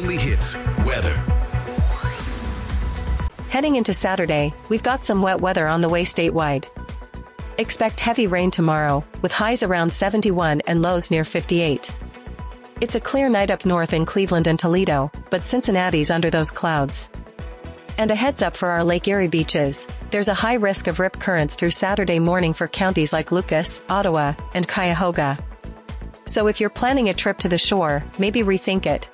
only hits, weather. Heading into Saturday, we've got some wet weather on the way statewide. Expect heavy rain tomorrow, with highs around 71 and lows near 58. It's a clear night up north in Cleveland and Toledo, but Cincinnati's under those clouds. And a heads up for our Lake Erie beaches, there's a high risk of rip currents through Saturday morning for counties like Lucas, Ottawa, and Cuyahoga. So if you're planning a trip to the shore, maybe rethink it.